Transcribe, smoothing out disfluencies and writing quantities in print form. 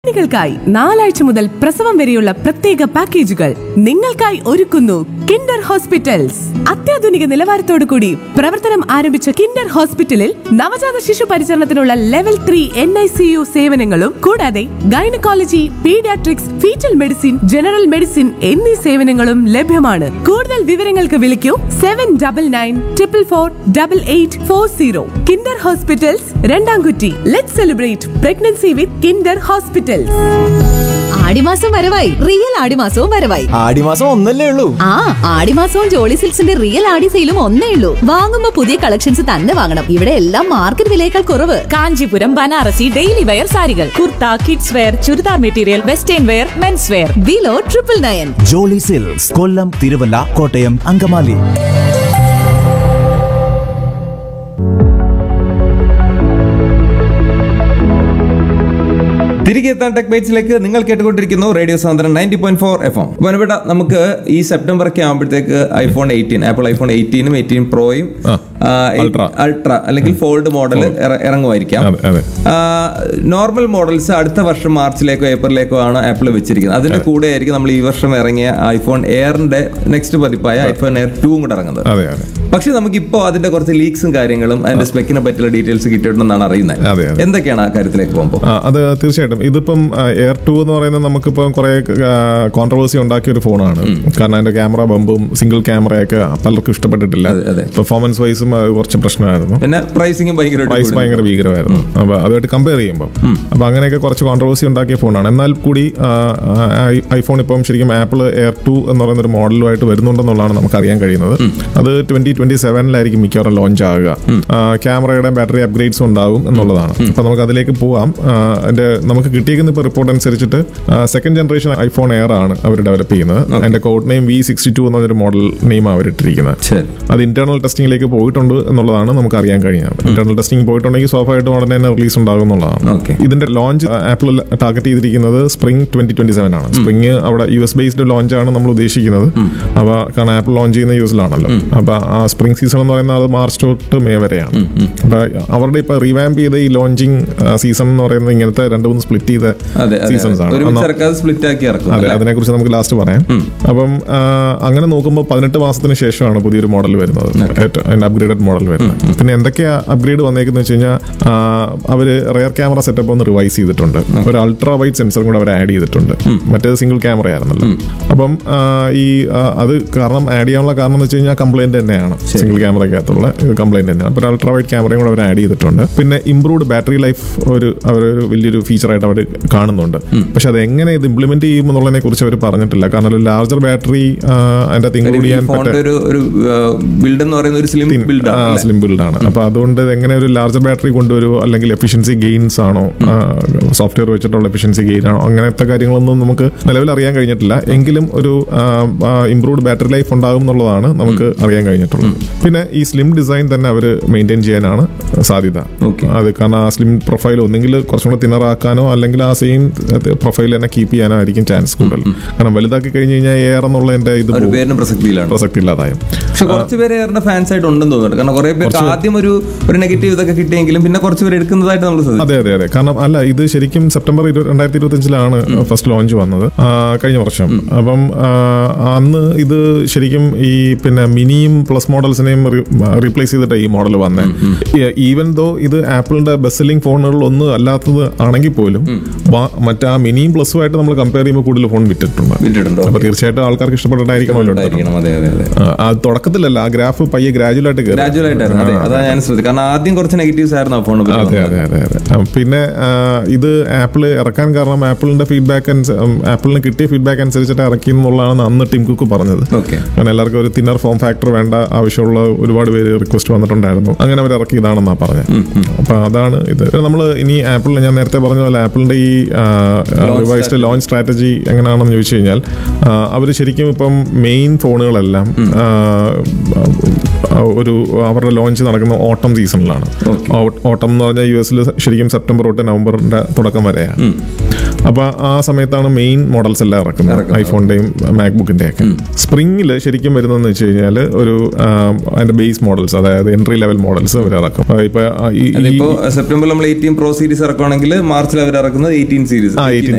കുട്ടികൾക്കായി 4 ആഴ്ച മുതൽ പ്രസവം വരെയുള്ള പ്രത്യേക പാക്കേജുകൾ നിങ്ങൾക്കായി ഒരുക്കുന്നു കിൻഡർ ഹോസ്പിറ്റൽസ്. അത്യാധുനിക നിലവാരത്തോടു കൂടി പ്രവർത്തനം ആരംഭിച്ച കിൻഡർ ഹോസ്പിറ്റലിൽ നവജാത ശിശു പരിചരണത്തിനുള്ള ലെവൽ 3 NICU സേവനങ്ങളും കൂടാതെ gynaecology, paediatrics, fetal medicine, general medicine എന്നീ സേവനങ്ങളും ലഭ്യമാണ്. കൂടുതൽ വിവരങ്ങൾക്ക് വിളിക്കൂ 7944448840. Kinder hospitals, രണ്ടാംകുറ്റി. Let's celebrate pregnancy with Kinder hospital. ആടിമാസം വരവായി, റിയൽ ആടിമാസവും വരവായി. ആടിമാസം ഒന്നല്ലേ ഉള്ളൂ. ആ ആടിമാസവും ജോളി സിൽക്സിന്റെ റിയൽ ആടി സെയിലും ഒന്നേ ഉള്ളൂ. വാങ്ങുമ്പോ പുതിയ കളക്ഷൻസ് തന്നെ വാങ്ങണം. ഇവിടെ എല്ലാം മാർക്കറ്റ് വിലയേക്കാൾ കുറവ്. കാഞ്ചീപുരം, ബനാറസി, ഡെയിലി വെയർ സാരികൾ, kurta, kids wear, churidar material, western wear, men's wear. Below 999. Jolly silks, കൊല്ലം, തിരുവല്ല, കോട്ടയം, അങ്കമാലി. തിരികെ എത്താൻ ടെക് ബൈറ്റ്സിലേക്ക് നിങ്ങൾ കേട്ടുകൊണ്ടിരിക്കുന്നു റേഡിയോ സാന്ദ്രൻ 90.4 FM. വനപേട്ട, നമുക്ക് ഈ സെപ്റ്റംബർ ഒക്കെ ആകുമ്പോഴത്തേക്ക് ഐഫോൺ 18, ആപ്പിൾ ഐഫോൺ 18ഉം 18 പ്രോയും അൾട്ര അല്ലെങ്കിൽ ഫോൾഡ് മോഡൽ ഇറങ്ങുമായിരിക്കാം. നോർമൽ മോഡൽസ് അടുത്ത വർഷം മാർച്ചിലേക്കോ ഏപ്രിലേക്കോ ആണ് ആപ്പിൾ വെച്ചിരിക്കുന്നത്. അതിന്റെ കൂടെ ആയിരിക്കും നമ്മൾ ഈ വർഷം ഇറങ്ങിയ ഐഫോൺ എയറിന്റെ നെക്സ്റ്റ് പതിപ്പായ ഐഫോൺ എയർ 2 കൂടെ ഇറങ്ങുന്നത്. പക്ഷെ നമുക്കിപ്പോ അതിന്റെ കുറച്ച് ലീക്സും കാര്യങ്ങളും അതിന്റെ സ്പെക്കിനെ പറ്റിയുള്ള ഡീറ്റെയിൽസ് കിട്ടിയിട്ടുണ്ടെന്നാണ് അറിയുന്നത്. എന്തൊക്കെയാണ് ആ കാര്യത്തിലേക്ക് പോകുമ്പോൾ? അത് തീർച്ചയായിട്ടും ഇതിപ്പം എയർ 2 എന്ന് പറയുന്നത് നമുക്കിപ്പം കുറെ കോൺട്രവേഴ്സി ഉണ്ടാക്കിയ ഒരു ഫോണാണ്. കാരണം അതിന്റെ ക്യാമറ ബമ്പും സിംഗിൾ ക്യാമറയൊക്കെ പലർക്കും ഇഷ്ടപ്പെട്ടിട്ടില്ല. പെർഫോമൻസ് വൈസും കുറച്ച് പ്രശ്നമായിരുന്നു. പിന്നെ പ്രൈസ് ഭയങ്കര ഭീകരമായിരുന്നു. അപ്പൊ അതുമായിട്ട് കമ്പയർ ചെയ്യുമ്പോൾ അപ്പൊ അങ്ങനെയൊക്കെ കുറച്ച് കോൺട്രവേഴ്സി ഉണ്ടാക്കിയ ഫോണാണ്. എന്നാൽ കൂടി ഐഫോൺ ഇപ്പം ശരിക്കും ആപ്പിൾ എയർ 2 എന്ന് പറയുന്ന ഒരു മോഡലുമായിട്ട് വരുന്നുണ്ടെന്നുള്ളതാണ് നമുക്ക് അറിയാൻ കഴിയുന്നത്. അത് 2027 മിക്കവാറും ലോഞ്ച് ആകുക. ക്യാമറയുടെ ബാറ്ററി അപ്ഗ്രേഡ്സ് ഉണ്ടാകും എന്നുള്ളതാണ്. അപ്പൊ നമുക്ക് അതിലേക്ക് പോവാം. നമുക്ക് കിട്ടിയിരിക്കുന്ന ഇപ്പോൾ റിപ്പോർട്ട് അനുസരിച്ചിട്ട് സെക്കൻഡ് ജനറേഷൻ ഐഫോൺ എയർ ആണ് അവർ ഡെവലപ്പ് ചെയ്യുന്നത്. അതിന്റെ കോഡ് നെയിം V62 എന്നൊരു മോഡൽ നെയിം അവർ ഇട്ടിരിക്കുന്നത്. അത് ഇന്റേണൽ ടെസ്റ്റിംഗിലേക്ക് പോയിട്ടുണ്ട് എന്നുള്ളതാണ് നമുക്ക് അറിയാൻ കഴിയുന്നത്. ഇന്റേണൽ ടെസ്റ്റിംഗ് പോയിട്ടുണ്ടെങ്കിൽ സ്വാഭാവികമായിട്ടും ഉടനെ തന്നെ റിലീസ് ഉണ്ടാകും എന്നുള്ളതാണ്. ഇതിന്റെ ലോഞ്ച് ആപ്പിൾ ടാർഗറ്റ് ചെയ്തിരിക്കുന്നത് സ്പ്രിംഗ് 2027 ആണ്. സ്പ്രിംഗ് അവിടെ US ബേസ്ഡ് ലോഞ്ച് ആണ് നമ്മൾ ഉദ്ദേശിക്കുന്നത്. അപ്പൊ കാരണം ആപ്പിൾ ലോഞ്ച് ചെയ്യുന്ന US-ലാണല്ലോ. അപ്പൊ ആ സ്പ്രിംഗ് സീസൺ എന്ന് പറയുന്നത് അത് മാർച്ച് തൊട്ട് മെയ് വരെയാണ്. അപ്പൊ അവരുടെ ഇപ്പൊ റീവാമ്പ് ചെയ്ത ഈ ലോഞ്ചിങ് സീസൺ എന്ന് പറയുന്നത് ഇങ്ങനത്തെ 2-3 സ്പ്ലിറ്റ് ചെയ്ത സീസൺസ് ആണ്. അതെ, അതിനെക്കുറിച്ച് നമുക്ക് ലാസ്റ്റ് പറയാം. അപ്പം അങ്ങനെ നോക്കുമ്പോൾ 18 മാസത്തിന് ശേഷമാണ് പുതിയൊരു മോഡൽ വരുന്നത്, അതിന്റെ അപ്ഗ്രേഡഡ് മോഡൽ വരുന്നത്. പിന്നെ എന്തൊക്കെയാ അപ്ഗ്രേഡ് വന്നേക്കെന്ന് വെച്ച് കഴിഞ്ഞാൽ അവര് റിയർ ക്യാമറ സെറ്റപ്പ് ഒന്ന് റിവൈസ് ചെയ്തിട്ടുണ്ട്. ഒരു അൾട്രാ വൈഡ് സെൻസറും കൂടെ അവർ ആഡ് ചെയ്തിട്ടുണ്ട്. മറ്റേത് സിംഗിൾ ക്യാമറ ആയിരുന്നല്ലോ. അപ്പം ഈ അത് കാരണം ആഡ് ചെയ്യാനുള്ള കാരണം എന്ന് വെച്ച് കഴിഞ്ഞാൽ കംപ്ലൈന്റ് തന്നെയാണ്. സിംഗിൾ ക്യാമറയ്ക്കകത്തുള്ള കംപ്ലൈന്റ് തന്നെയാണ്. അപ്പോൾ അൾട്രാ വൈഡ് ക്യാമറയും കൂടെ അവർ ആഡ് ചെയ്തിട്ടുണ്ട്. പിന്നെ ഇംപ്രൂവ്ഡ് ബാറ്ററി ലൈഫ് അവരൊരു വലിയൊരു ഫീച്ചറായിട്ട് അവർ കാണുന്നുണ്ട്. പക്ഷെ അത് എങ്ങനെ ഇത് ഇംപ്ലിമെന്റ് ചെയ്യുമെന്നുള്ളതിനെ കുറിച്ച് അവർ പറഞ്ഞിട്ടില്ല. കാരണം ഒരു ലാർജർ ബാറ്ററി അതിന്റെ ഇൻക്ലൂഡ് ചെയ്യാൻ സ്ലിം ബിൽഡാണ്. അപ്പൊ അതുകൊണ്ട് എങ്ങനെ ഒരു ലാർജർ ബാറ്ററി കൊണ്ടുവരുമോ അല്ലെങ്കിൽ എഫിഷ്യൻസി ഗെയിൻസ് ആണോ, സോഫ്റ്റ്വെയർ വെച്ചിട്ടുള്ള എഫിഷ്യൻസി ഗെയിൻ ആണോ, അങ്ങനത്തെ കാര്യങ്ങളൊന്നും നമുക്ക് നിലവിൽ അറിയാൻ കഴിഞ്ഞിട്ടില്ല. എങ്കിലും ഒരു ഇംപ്രൂവ്ഡ് ബാറ്ററി ലൈഫ് ഉണ്ടാകും എന്നുള്ളതാണ് നമുക്ക് അറിയാൻ കഴിഞ്ഞിട്ടുള്ളത്. പിന്നെ ഈ സ്ലിം ഡിസൈൻ തന്നെ അവർ മെയിൻറ്റെയിൻ ചെയ്യാനാണ് സാധ്യത. അത് കാരണം ആ സ്ലിം പ്രൊഫൈൽ ഒന്നെങ്കിൽ കുറച്ചും കൂടെ തിന്നറാക്കാനോ അല്ലെങ്കിൽ ആ സെയിം പ്രൊഫൈൽ തന്നെ കീപ്പ് ചെയ്യാനോ ആയിരിക്കും ചാൻസ് കൂടുതൽ. കാരണം വലുതാക്കി കഴിഞ്ഞ് കഴിഞ്ഞാൽ എയർ എന്നുള്ളതിന്റെ ഇത് പ്രസക്തി ഇല്ലാതായും. പക്ഷെ കുറച്ചുപേര് എയറിന്റെ ഫാൻസ് ആയിട്ട് ഉണ്ടെന്ന് തോന്നുന്നു. കാരണം കുറെ പേർക്ക് ആദ്യം ഒരു നെഗറ്റീവ് ഇതൊക്കെ കിട്ടിയെങ്കിലും പിന്നെ കുറച്ചുപേർ എടുക്കുന്നതായിട്ട് നമ്മൾ അതെ. കാരണം അല്ല, ഇത് ശരിക്കും സെപ്റ്റംബർ 2025 ഫസ്റ്റ് ലോഞ്ച് വന്നത്, കഴിഞ്ഞ വർഷം. അപ്പം അന്ന് ഇത് ശരിക്കും ഈ പിന്നെ മിനിയും പ്ലസ് മോഡൽസിനെയും റീപ്ലേസ് ചെയ്തിട്ട് ഈ മോഡൽ വന്നേ. ഈവൻ ദോ ഇത് ആപ്പിളിന്റെ ബെസ്റ്റ് സെല്ലിംഗ് ഫോണുകളിൽ ഒന്നും അല്ലാത്തത് ആണെങ്കിൽ പോലും മറ്റേ ആ മിനിയും പ്ലസും ആയിട്ട് നമ്മൾ കമ്പയർ ചെയ്യുമ്പോൾ കൂടുതൽ ഫോൺ വിറ്റിട്ടുണ്ട്. അപ്പൊ തീർച്ചയായിട്ടും ആൾക്കാർക്ക് ഇഷ്ടപ്പെട്ടിട്ടായിരിക്കണമല്ലോ. അത് തുടക്കത്തിലല്ല, ആ ഗ്രാഫ് പയ്യെ ഗ്രാജുവൽ ആയിട്ട് കയറി. കാരണം ആദ്യം കുറച്ച് നെഗറ്റീവ്സ് ആയിരുന്നു ആ ഫോൺ. അതെ. പിന്നെ ഇത് ആപ്പിൾ ഇറക്കാൻ കാരണം ആപ്പിളിന്റെ ആപ്പിളിന് കിട്ടിയ ഫീഡ്ബാക്ക് അനുസരിച്ചിട്ട് ഇറക്കി എന്നുള്ളതാണ് അന്ന് ടിം കുക്ക് പറഞ്ഞത്. കാരണം എല്ലാവർക്കും ഒരു തിന്നർ ഫോം ഫാക്ടർ വേണ്ട, ആവശ്യമുള്ള ഒരുപാട് പേര് റിക്വസ്റ്റ് വന്നിട്ടുണ്ടായിരുന്നു. അങ്ങനെ അവർ ഇറക്കിയതാണെന്നാ പറഞ്ഞത്. അപ്പൊ അതാണ് ഇത്. നമ്മൾ ഇനി ആപ്പിൾ, ഞാൻ നേരത്തെ പറഞ്ഞ പോലെ ആപ്പിളിന്റെ ഈ റിവൈസ്ഡ് ലോഞ്ച് സ്ട്രാറ്റജി എങ്ങനെയാണെന്ന് ചോദിച്ചു കഴിഞ്ഞാൽ അവർ ശരിക്കും ഇപ്പം മെയിൻ ഫോണുകളെല്ലാം അവരുടെ ലോഞ്ച് നടക്കുന്ന ഓട്ടം സീസണിലാണ്. ഓട്ടം എന്ന് പറഞ്ഞാൽ US ശരിക്കും സെപ്റ്റംബർ തൊട്ട് നവംബറിന്റെ തുടക്കം വരെയാണ്. അപ്പൊ ആ സമയത്താണ് മെയിൻ മോഡൽസ് എല്ലാം ഇറക്കുന്നത്, ഐഫോണിന്റെയും മാക്ബുക്കിന്റെ ഒക്കെ. സ്പ്രിംഗിൽ ശരിക്കും വരുന്നതെന്ന് വെച്ച് കഴിഞ്ഞാൽ ഒരു അതിന്റെ ബേസ് മോഡൽസ്, അതായത് എൻട്രി ലെവൽ മോഡൽസ് അവർ ഇറക്കും. ഇപ്പൊ സെപ്റ്റംബറിൽ നമ്മൾ 18 പ്രോ സീരീസ് ഇറക്കുവാണെങ്കിൽ മാർച്ചിൽ അവർ ഇറക്കുന്നത് 18 സീരീസ്.